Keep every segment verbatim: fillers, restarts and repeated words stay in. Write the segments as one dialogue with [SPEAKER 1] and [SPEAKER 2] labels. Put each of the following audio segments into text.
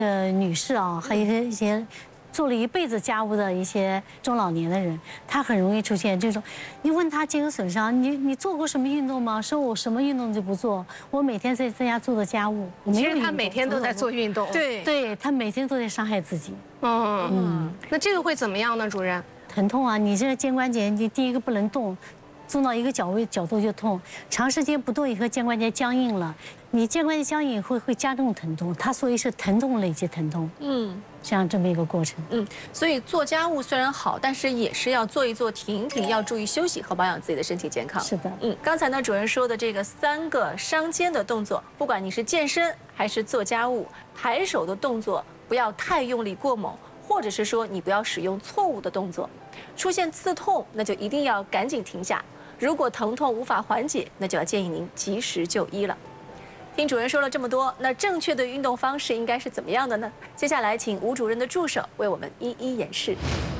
[SPEAKER 1] 呃，女士啊，还有一些一些做了一辈子家务的一些中老年的人，他很容易出现这种。你问他肩有损伤，你你做过什么运动吗？说我什么运动都不做，我每天在在家做的家务。
[SPEAKER 2] 其实他每天都在做运动，
[SPEAKER 3] 对
[SPEAKER 1] 对，他每天都在伤害自己。
[SPEAKER 2] 嗯嗯，那这个会怎么样呢，主任？
[SPEAKER 1] 疼痛啊，你这个肩关节，你第一个不能动。动到一个角位角度就痛，长时间不动以后肩关节僵硬了，你肩关节僵硬会会加重疼痛，它所以是疼痛累积疼痛，嗯，这样这么一个过程，
[SPEAKER 3] 嗯，所以做家务虽然好，但是也是要做一做停一停，要注意休息和保养自己的身体健康。
[SPEAKER 1] 是的，
[SPEAKER 3] 嗯，刚才呢主任说的这个三个伤肩的动作，不管你是健身还是做家务，抬手的动作不要太用力过猛，或者是说你不要使用错误的动作，出现刺痛那就一定要赶紧停下。如果疼痛无法缓解，那就要建议您及时就医了。听主任说了这么多，那正确的运动方式应该是怎么样的呢？接下来请吴主任的助手为我们一一演示。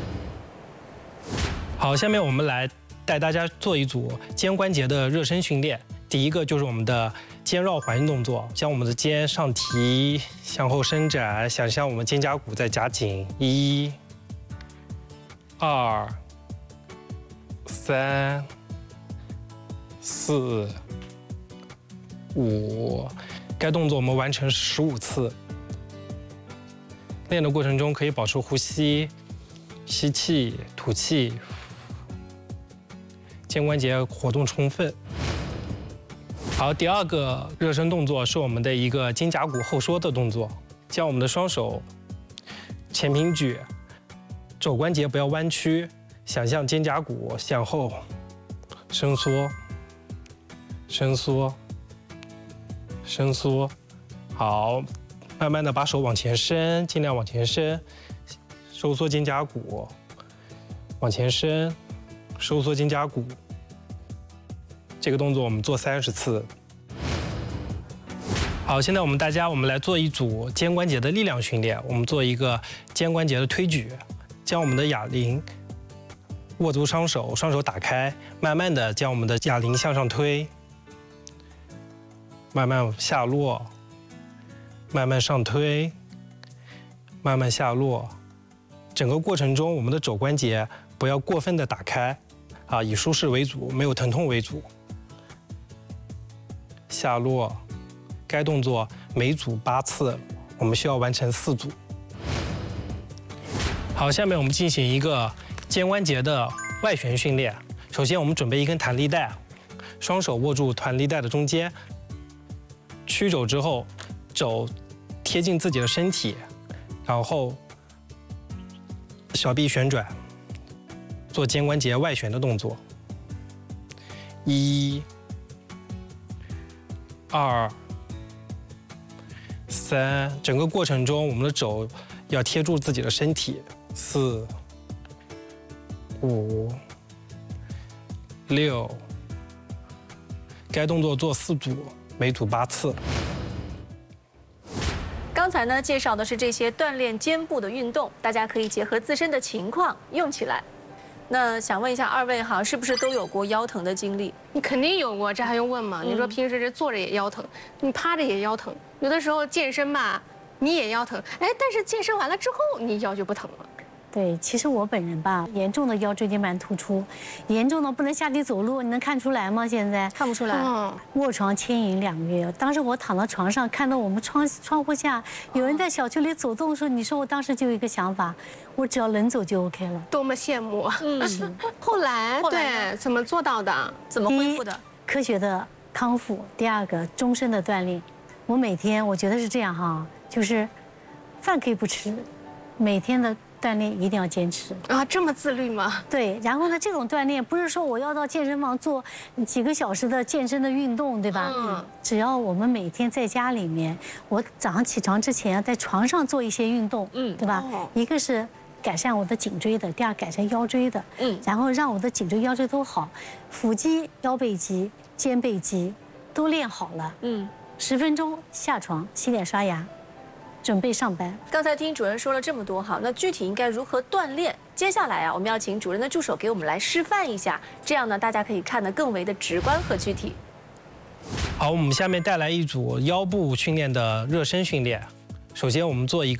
[SPEAKER 4] 好，下面我们来带大家做一组肩关节的热身训练。第一个就是我们的肩绕环动作，将我们的肩上提，向后伸展，想象我们肩胛骨在夹紧。一、二、三。四、五，该动作我们完成十五次。练的过程中可以保持呼吸，吸气、吐气，肩关节活动充分。好，第二个热身动作是我们的一个肩胛骨后缩的动作，将我们的双手前平举，肘关节不要弯曲，想象肩胛骨向后伸缩。伸缩，伸缩，好，慢慢的把手往前伸，尽量往前伸，收缩肩胛骨，往前伸，收缩肩胛骨。这个动作我们做三十次。好，现在我们大家我们来做一组肩关节的力量训练，我们做一个肩关节的推举，将我们的哑铃握住双手，双手打开，慢慢的将我们的哑铃向上推。慢慢下落，慢慢上推，慢慢下落。整个过程中，我们的肘关节不要过分的打开，啊，以舒适为主，没有疼痛为主。下落，该动作每组八次，我们需要完成四组。好，下面我们进行一个肩关节的外旋训练。首先，我们准备一根弹力带，双手握住弹力带的中间。屈肘之后，肘贴近自己的身体，然后小臂旋转，做肩关节外旋的动作。一、二、三，整个过程中我们的肘要贴住自己的身体。四、五、六，该动作做四组。每组八次。
[SPEAKER 3] 刚才呢介绍的是这些锻炼肩部的运动，大家可以结合自身的情况用起来。那想问一下二位哈，是不是都有过腰疼的经历？
[SPEAKER 2] 你肯定有过，这还用问吗？你说平时这坐着也腰疼，你趴着也腰疼，有的时候健身吧，你也腰疼，哎，但是健身完了之后你腰就不疼了。
[SPEAKER 1] 对，其实我本人吧，严重的腰椎间盘突出，严重的不能下地走路，你能看出来吗？现在
[SPEAKER 3] 看不出来。
[SPEAKER 1] 嗯，卧床牵引两个月，当时我躺到床上，看到我们窗窗户下有人在小区里走动的时候，你说我当时就有一个想法，我只要能走就 OK 了。
[SPEAKER 2] 多么羡慕！嗯，后来对怎么做到的？
[SPEAKER 3] 怎么恢复的？
[SPEAKER 1] 科学的康复，第二个终身的锻炼。我每天我觉得是这样哈，就是饭可以不吃，每天的锻炼一定要坚持
[SPEAKER 2] 啊！这么自律吗？
[SPEAKER 1] 对，然后呢，这种锻炼不是说我要到健身房做几个小时的健身的运动，对吧？嗯。只要我们每天在家里面，我早上起床之前在床上做一些运动，嗯，对吧？哦、一个是改善我的颈椎的，第二改善腰椎的，嗯，然后让我的颈椎腰椎都好，腹肌、腰背肌、肩背肌都练好了，嗯，十分钟下床洗脸刷牙。准备上班。
[SPEAKER 3] 刚才听主任说了这么多哈，那具体应该如何锻炼？接下来啊，我们要请主任的助手给我们来示范一下，这样呢，大家可以看得更为的直观和具体。
[SPEAKER 4] 好，我们下面带来一组腰部训练的热身训练。 首先我们做一